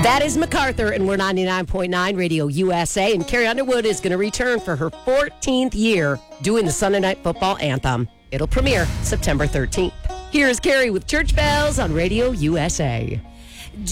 That is MacArthur, and we're 99.9 Radio USA. And Carrie Underwood is going to return for her 14th year doing the Sunday Night Football Anthem. It'll premiere September 13th. Here's Carrie with Church Bells on Radio USA.